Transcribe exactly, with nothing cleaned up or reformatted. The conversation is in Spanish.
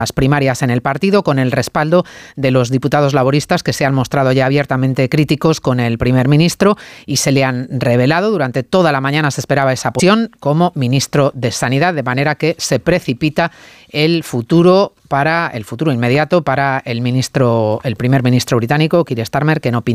las primarias en el partido, con el respaldo de los diputados laboristas que se han mostrado ya abiertamente críticos con el primer ministro y se le han revelado. Durante toda la mañana se esperaba esa posición como ministro de Sanidad, de manera que se precipita el futuro para el futuro inmediato para el ministro, el primer ministro británico, Keir Starmer, que no pinta